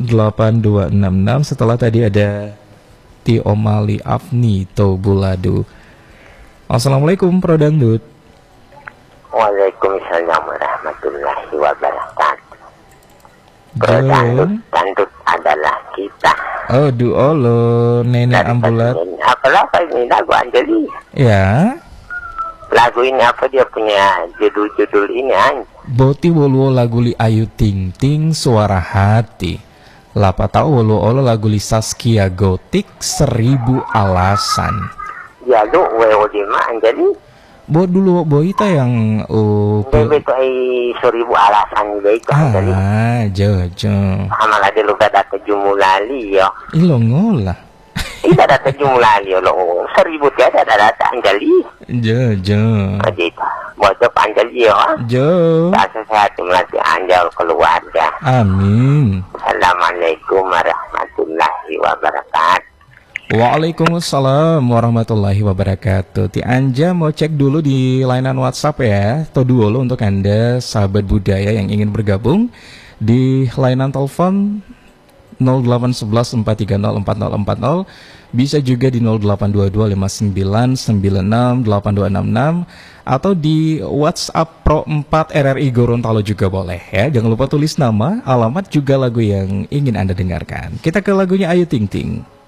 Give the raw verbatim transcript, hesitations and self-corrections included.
delapan dua enam enam. Setelah tadi ada Tiomali Afni Tobuladu. Assalamualaikum Pro Dangdut. Waalaikumsalam warahmatullahi wabarakatuh. Pro Jom. Dangdut, dangdut adalah kita. Oh duolo nenek ambulat. Apalah ini lagu Anjali. Ya. Lagu ini apa dia punya judul-judul ini Anj? Boti woluo lagu li Ayu Ting Ting suara hati. Lapa tahu woluo olo lagu li Saskia Gotik seribu alasan. Ya lu weo di ma Anjali. Bo dulu bo ita yang oh Bebe tu ai seribu alasan dia itu Anjali. ah jojo. Amal ada lu kata kejumulali yo. Ilo ngolah. Tidak ada kejumulali lo seribu tiada ada data Anjali. Jojo. Jadi buat Anjali yo. Jo. Sehat melati Anjal keluarga. Amin. Assalamualaikum warahmatullahi wabarakatuh. Waalaikumsalam warahmatullahi wabarakatuh. Ti Anja mau cek dulu di layanan WhatsApp ya. Atau dulu untuk Anda sahabat budaya yang ingin bergabung di layanan telepon nol delapan satu satu empat tiga nol empat nol empat nol. Bisa juga di nol delapan dua dua lima sembilan sembilan enam delapan dua enam enam atau di WhatsApp Pro empat R R I Gorontalo juga boleh ya. Jangan lupa tulis nama, alamat juga lagu yang ingin Anda dengarkan. Kita ke lagunya Ayu Ting Ting.